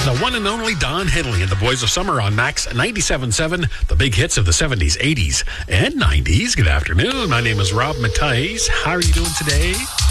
The one and only Don Henley and the Boys of Summer on Max 97.7, the big hits of the 70s, 80s, and 90s. Good afternoon. My name is Rob Matthijs. How are you doing today?